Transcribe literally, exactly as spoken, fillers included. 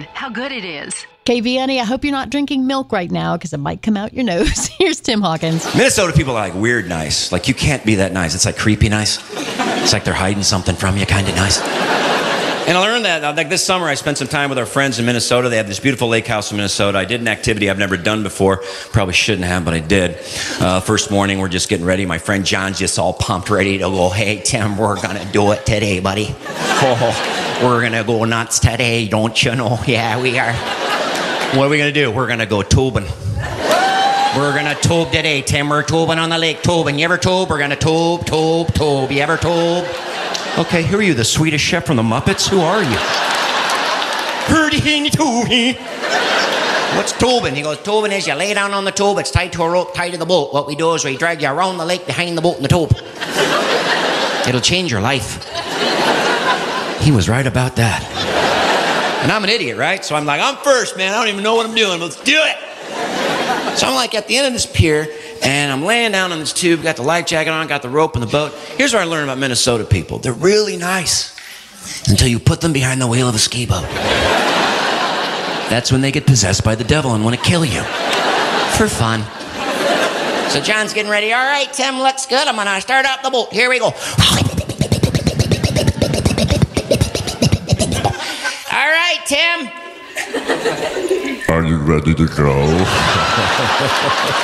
fun. How good it is. K V N E, I hope you're not drinking milk right now because it might come out your nose. Here's Tim Hawkins. Minnesota people are like weird nice. Like, you can't be that nice. It's like creepy nice. It's like they're hiding something from you, kind of nice. And I learned that, like this summer, I spent some time with our friends in Minnesota. They have this beautiful lake house in Minnesota. I did an activity I've never done before. Probably shouldn't have, but I did. Uh, first morning, we're just getting ready. My friend John's just all pumped, ready to go. Hey, Tim, we're going to do it today, buddy. Oh, we're going to go nuts today, don't you know? Yeah, we are. What are we going to do? We're going to go tubing. We're going to tube today, Tim. We're tubing on the lake, tubing. You ever tube? We're going to tube, tube, tube. You ever tube? Okay, who are you, the Swedish chef from the Muppets? Who are you? What's tubing? He goes, tubing is you lay down on the tube, it's tied to a rope, tied to the boat. What we do is we drag you around the lake behind the boat in the tube. It'll change your life. He was right about that. And I'm an idiot, right? So I'm like, I'm first, man. I don't even know what I'm doing. Let's do it. So I'm like at the end of this pier, and I'm laying down on this tube, got the life jacket on, got the rope in the boat. Here's what I learned about Minnesota people. They're really nice until you put them behind the wheel of a ski boat. That's when they get possessed by the devil and want to kill you. For fun. So John's getting ready. All right, Tim, looks good. I'm going to start up the boat. Here we go. All right, Tim. Are you ready to go?